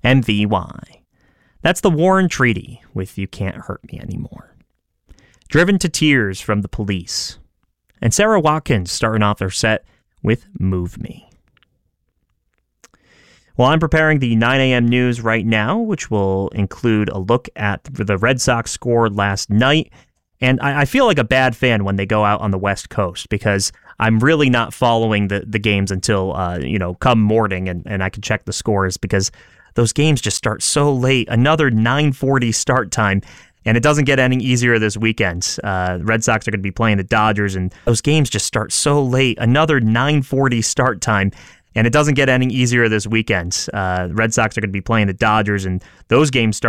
MVY. That's the Warren Treaty with You Can't Hurt Me Anymore. Driven to Tears from The Police. And Sarah Watkins starting off their set with Move Me. Well, I'm preparing the 9 a.m. news right now, which will include a look at the Red Sox score last night. And I feel like a bad fan when they go out on the West Coast because I'm really not following the games until, come morning and I can check the scores because those games just start so late. Another 9:40 start time, and it doesn't get any easier this weekend. The Red Sox are going to be playing the Dodgers, and those games just start so late. Another 9:40 start time, and it doesn't get any easier this weekend. The Red Sox are going to be playing the Dodgers, and those games start